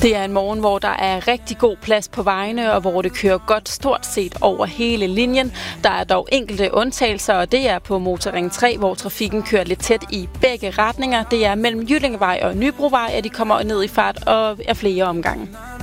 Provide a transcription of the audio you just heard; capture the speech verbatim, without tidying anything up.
Det er en morgen, hvor der er rigtig god plads på vejene, og hvor det kører godt stort set over hele linjen. Der er dog enkelte undtagelser, og det er på Motorring tre, hvor trafikken kører lidt tæt i begge retninger. Det er mellem Jyllingevej og Nybrovej, at de kommer ned i fart og er flere omgange.